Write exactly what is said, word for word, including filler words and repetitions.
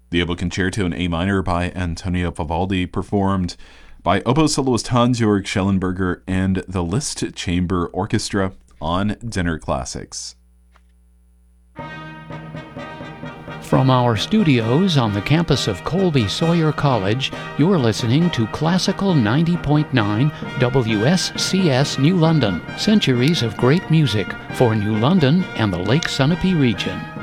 The Oboe Concerto in A minor by Antonio Vivaldi, performed by oboe soloist Hans-Georg Schellenberger and the Liszt Chamber Orchestra on Dinner Classics. From our studios on the campus of Colby Sawyer College, you're listening to Classical ninety point nine W S C S New London, centuries of great music for New London and the Lake Sunapee region.